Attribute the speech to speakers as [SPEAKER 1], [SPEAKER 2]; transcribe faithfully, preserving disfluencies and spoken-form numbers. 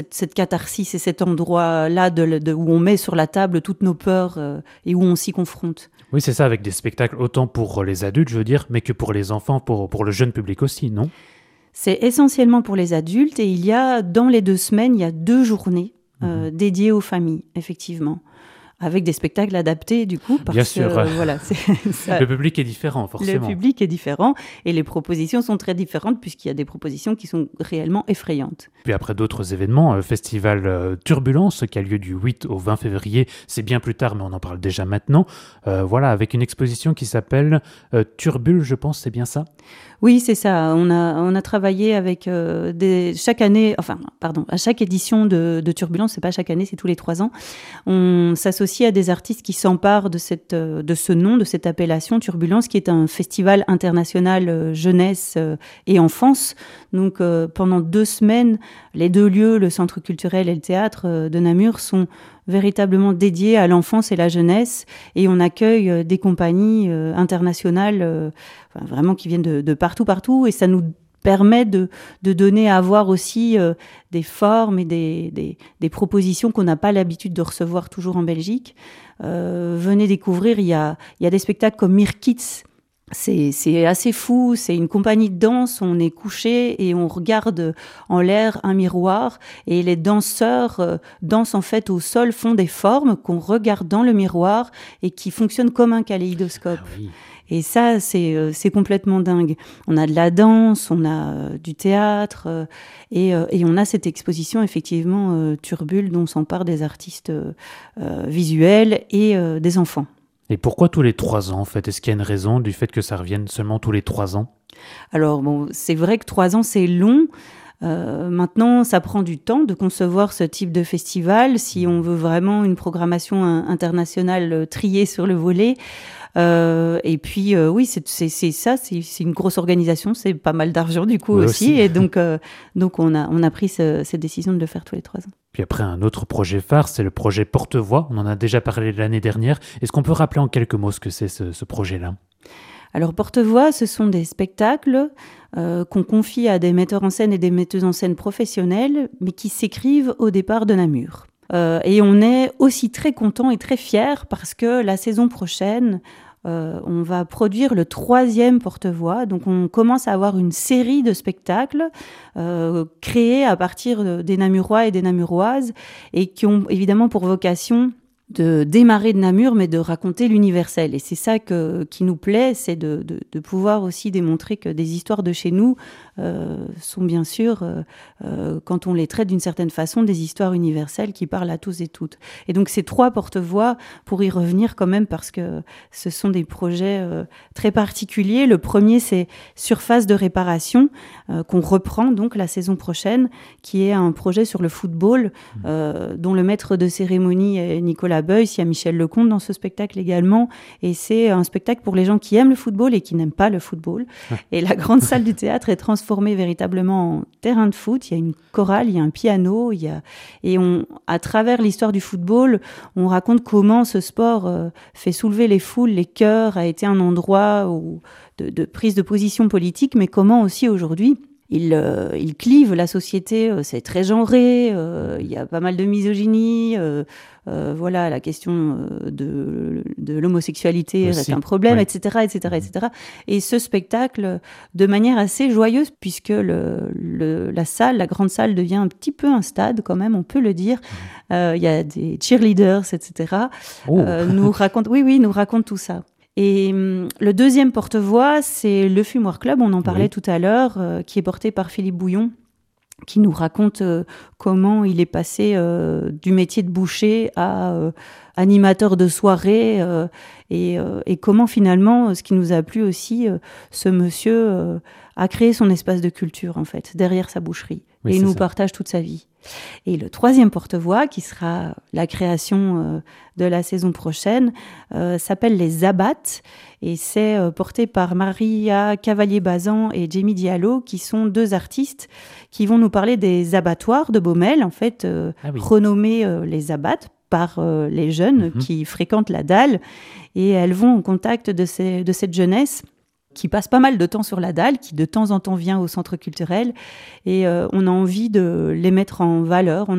[SPEAKER 1] cette catharsis et cet endroit-là de, de, où on met sur la table toutes nos peurs euh, et où on s'y confronte.
[SPEAKER 2] Oui, c'est ça, avec des spectacles autant pour les adultes, je veux dire, mais que pour les enfants, pour, pour le jeune public aussi, non ?
[SPEAKER 1] C'est essentiellement pour les adultes et il y a, dans les deux semaines, il y a deux journées euh, mmh. dédiées aux familles, effectivement. Avec des spectacles adaptés, du coup, parce
[SPEAKER 2] Bien sûr.
[SPEAKER 1] que euh, voilà, c'est, ça,
[SPEAKER 2] le public est différent, forcément.
[SPEAKER 1] Le public est différent et les propositions sont très différentes puisqu'il y a des propositions qui sont réellement effrayantes.
[SPEAKER 2] Puis après d'autres événements, euh, festival euh, Turbulence qui a lieu du huit au vingt février, c'est bien plus tard, mais on en parle déjà maintenant. Euh, voilà, avec une exposition qui s'appelle euh, Turbule, je pense, c'est bien ça ?
[SPEAKER 1] Oui, c'est ça. On a, on a travaillé avec euh, des, chaque année, enfin, pardon, à chaque édition de, de Turbulence, c'est pas chaque année, c'est tous les trois ans. On s'associe à des artistes qui s'emparent de, cette, de ce nom, de cette appellation Turbulence, qui est un festival international euh, jeunesse euh, et enfance. Donc, euh, pendant deux semaines, les deux lieux, le centre culturel et le théâtre euh, de Namur, sont véritablement dédiés à l'enfance et la jeunesse, et on accueille euh, des compagnies euh, internationales euh, enfin, vraiment qui viennent de, de partout, partout, et ça nous permet de, de donner à voir aussi euh, des formes et des, des, des propositions qu'on n'a pas l'habitude de recevoir toujours en Belgique. Euh, venez découvrir, il y a, il y a des spectacles comme Mir Kids. C'est, c'est assez fou, c'est une compagnie de danse, on est couché et on regarde en l'air un miroir et les danseurs euh, dansent en fait au sol, font des formes qu'on regarde dans le miroir et qui fonctionnent comme un kaléidoscope.
[SPEAKER 2] Ah oui.
[SPEAKER 1] Et ça, c'est, euh, c'est complètement dingue. On a de la danse, on a euh, du théâtre euh, et, euh, et on a cette exposition effectivement euh, Turbule dont s'emparent des artistes euh, euh, visuels et euh, des enfants.
[SPEAKER 2] Et pourquoi tous les trois ans, en fait ? Est-ce qu'il y a une raison du fait que ça revienne seulement tous les trois ans ?
[SPEAKER 1] Alors, bon, c'est vrai que trois ans, c'est long. Euh, maintenant, ça prend du temps de concevoir ce type de festival. Si on veut vraiment une programmation internationale euh, triée sur le volet. Euh, et puis, euh, oui, c'est, c'est, c'est ça, c'est, c'est une grosse organisation. C'est pas mal d'argent, du coup,
[SPEAKER 2] oui,
[SPEAKER 1] aussi.
[SPEAKER 2] aussi.
[SPEAKER 1] Et donc, euh, donc on, a, on a pris ce, cette décision de le faire tous les trois ans.
[SPEAKER 2] Puis après, un autre projet phare, c'est le projet Porte-Voix. On en a déjà parlé l'année dernière. Est-ce qu'on peut rappeler en quelques mots ce que c'est, ce, ce projet-là ?
[SPEAKER 1] Alors, Porte-Voix, ce sont des spectacles euh, qu'on confie à des metteurs en scène et des metteuses en scène professionnels, mais qui s'écrivent au départ de Namur. Euh, et on est aussi très contents et très fiers parce que la saison prochaine, euh, on va produire le troisième Porte-Voix. Donc, on commence à avoir une série de spectacles euh, créés à partir des Namurois et des Namuroises et qui ont évidemment pour vocation de démarrer de Namur, mais de raconter l'universel. Et c'est ça que, qui nous plaît, c'est de, de, de pouvoir aussi démontrer que des histoires de chez nous euh, sont bien sûr, euh, euh, quand on les traite d'une certaine façon, des histoires universelles qui parlent à tous et toutes. Et donc ces trois porte-voix, pour y revenir quand même, parce que ce sont des projets euh, très particuliers. Le premier, c'est Surface de réparation, euh, qu'on reprend donc la saison prochaine, qui est un projet sur le football, euh, dont le maître de cérémonie est Nicolas Beuys. Il y a Michel Lecomte dans ce spectacle également, et c'est un spectacle pour les gens qui aiment le football et qui n'aiment pas le football. Et la grande salle du théâtre est transformée véritablement en terrain de foot. Il y a une chorale, il y a un piano, il y a... et on, à travers l'histoire du football, on raconte comment ce sport euh, fait soulever les foules, les cœurs, a été un endroit où, de, de prise de position politique, mais comment aussi aujourd'hui Il, euh, il clive la société, euh, c'est très genré, euh, il y a pas mal de misogynie, euh, euh, voilà, la question euh, de, de l'homosexualité
[SPEAKER 2] aussi,
[SPEAKER 1] reste un problème,
[SPEAKER 2] oui.
[SPEAKER 1] et cetera, et cetera, et cetera. Et ce spectacle, de manière assez joyeuse, puisque le, le, la salle, la grande salle devient un petit peu un stade quand même, on peut le dire. Euh, il y a des cheerleaders, et cetera.
[SPEAKER 2] Oh.
[SPEAKER 1] Euh, nous raconte, oui, oui, nous raconte tout ça. Et hum, le deuxième porte-voix, c'est le Fumoir Club, on en parlait
[SPEAKER 2] Oui.
[SPEAKER 1] tout à l'heure, euh, qui est porté par Philippe Bouillon, qui nous raconte euh, comment il est passé euh, du métier de boucher à euh, animateur de soirée euh, et, euh, et comment finalement, ce qui nous a plu aussi, euh, ce monsieur euh, a créé son espace de culture en fait, derrière sa boucherie.
[SPEAKER 2] Oui,
[SPEAKER 1] et il
[SPEAKER 2] c'est
[SPEAKER 1] nous
[SPEAKER 2] ça.
[SPEAKER 1] partage toute sa vie. Et le troisième porte-voix, qui sera la création euh, de la saison prochaine, euh, s'appelle Les Abattes et c'est euh, porté par Maria Cavalier-Bazan et Jamie Diallo, qui sont deux artistes qui vont nous parler des abattoirs de Baumel, en fait, euh,
[SPEAKER 2] Ah oui.
[SPEAKER 1] renommés euh, Les Abattes par euh, les jeunes
[SPEAKER 2] Mhm.
[SPEAKER 1] qui fréquentent la dalle, et elles vont au contact de, ces, de cette jeunesse qui passe pas mal de temps sur la dalle, qui de temps en temps vient au centre culturel. Et euh, on a envie de les mettre en valeur. On